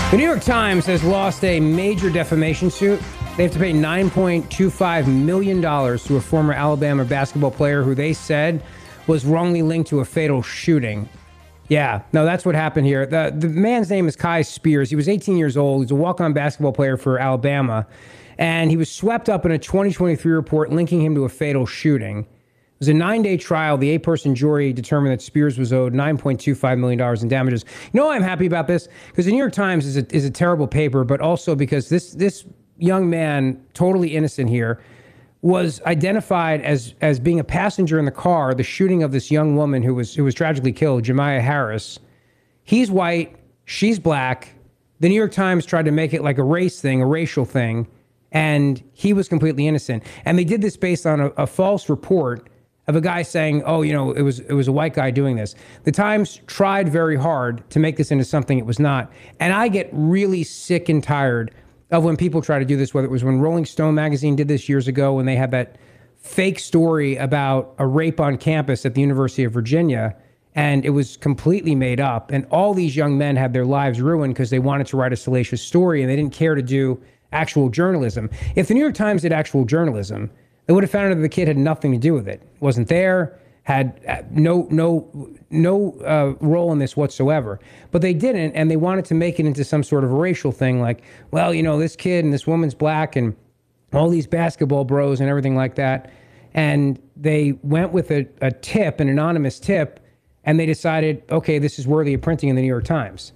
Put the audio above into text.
The New York Times has lost a major defamation suit. They have to pay $9.25 million to a former Alabama basketball player who they said was wrongly linked to a fatal shooting. Yeah, no, that's what happened here. The man's name is Kai Spears. He was 18 years old. He's a walk-on basketball player for Alabama. And he was swept up in a 2023 report linking him to a fatal shooting. It was a 9-day trial. The 8-person jury determined that Spears was owed $9.25 million in damages. You know why I'm happy about this? Because the New York Times is a terrible paper, but also because this young man, totally innocent here, was identified as being a passenger in the car, the shooting of this young woman who was tragically killed, Jemiah Harris. He's white, she's black. The New York Times tried to make it like a race thing, a racial thing, and he was completely innocent. And they did this based on a false report of a guy saying, oh, you know, it was a white guy doing this. The Times tried very hard to make this into something it was not. And I get really sick and tired of when people try to do this, whether it was when Rolling Stone magazine did this years ago, when they had that fake story about a rape on campus at the University of Virginia, and it was completely made up. And all these young men had their lives ruined because they wanted to write a salacious story and they didn't care to do actual journalism. If the New York Times did actual journalism, they would have found out that the kid had nothing to do with it. Wasn't there, had no role in this whatsoever. But they didn't, and they wanted to make it into some sort of a racial thing, like, well, you know, this kid and this woman's black and all these basketball bros and everything like that. And they went with a tip, an anonymous tip, and they decided, okay, this is worthy of printing in the New York Times.